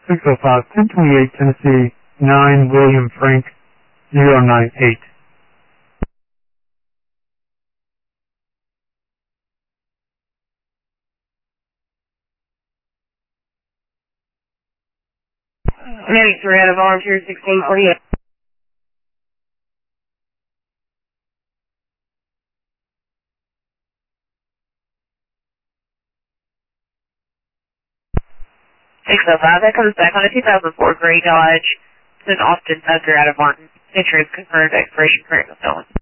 605, 1028 Tennessee, 9 William Frank, 098. Maybe 3 out of volunteer 1648. That comes back on a 2004 Gray Dodge. It's an Austin Tucker out of Martin. Insurance confirmed expiration current fulfillment.